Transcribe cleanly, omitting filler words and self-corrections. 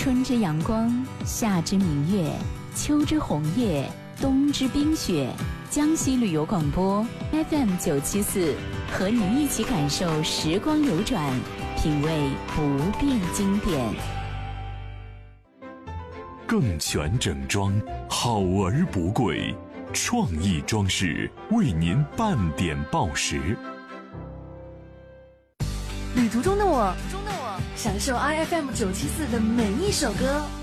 春之阳光，夏之明月，秋之红叶，冬之冰雪。江西旅游广播 FM974，和你一起感受时光流转，品味不变经典。 更全整装，好而不贵，创意装饰为您半点报时。 旅途中的我，享受 IFM974的每一首歌。